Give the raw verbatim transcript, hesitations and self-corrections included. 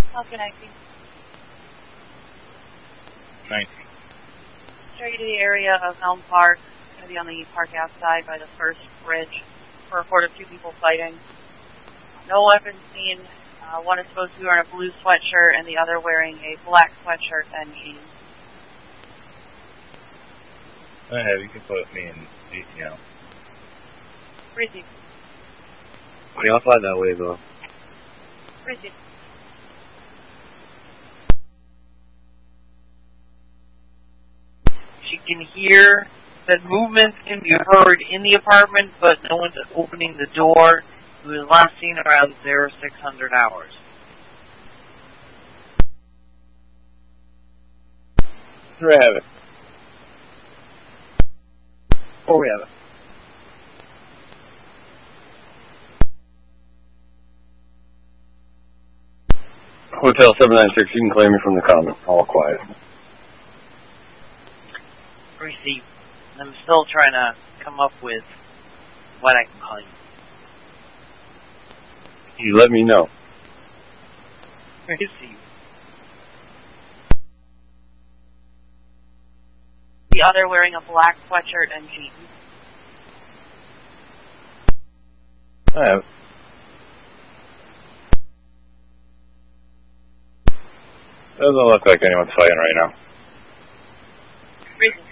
How can I be? nineteen. Straight to the area of Elm Park. It's going to be on the Park Ave side by the first bridge. For a report of two people fighting. No weapons seen. Uh, one is supposed to be wearing a blue sweatshirt and the other wearing a black sweatshirt and jeans. Go ahead, you can put me in detail. Receive. Okay, I'll fly that way though. Receive. She can hear that movements can be heard in the apartment, but no one's opening the door. It was last seen around zero six hundred hours. Where have it? Where we have it? Hotel seven nine six, you can claim me from the comment. All quiet. Receive. I'm still trying to come up with what I can call you. You let me know. Receive. The other wearing a black sweatshirt and jeans. I have. Doesn't look like anyone's fighting right now. Receive.